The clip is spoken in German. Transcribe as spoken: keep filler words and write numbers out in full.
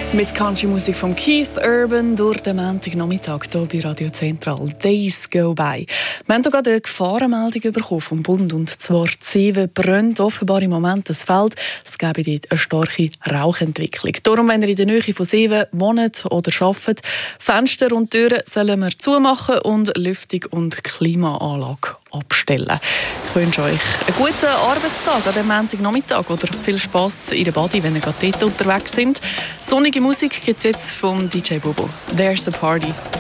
Mit Country-Musik von Keith Urban durch den Montagnachmittag hier bei Radio Zentral. Days go by. Wir haben hier gerade eine Gefahrenmeldung bekommen vom Bund. Und zwar Zeven brennt offenbar im Moment das Feld. Es gäbe dort eine starke Rauchentwicklung. Darum, wenn ihr in der Nähe von Zeven wohnt oder arbeitet, Fenster und Türen sollen wir zumachen und Lüftung und Klimaanlage abstellen. Ich wünsche euch einen guten Arbeitstag an diesem Montagnachmittag oder viel Spass in der Body, wenn ihr gerade dort unterwegs sind. Sonnige Musik gibt es jetzt vom D J Bobo. There's a Party.